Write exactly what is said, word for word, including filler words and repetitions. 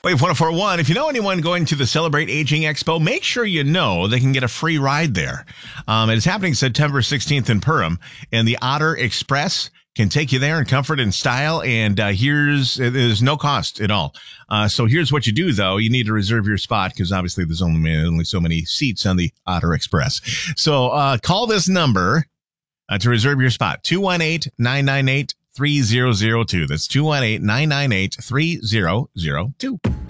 Wave one oh four point one, if you know anyone going to the Celebrate Aging Expo, make sure you know they can get a free ride there. Um, it is happening September sixteenth in Perham, and the Otter Express can take you there in comfort and style, and uh, here's there's no cost at all. Uh, so here's what you do, though. You need to reserve your spot because obviously there's only, only so many seats on the Otter Express. So uh, call this number uh, to reserve your spot, two one eight, nine nine eight, three zero zero two. That's two one eight, nine nine eight, three zero zero two.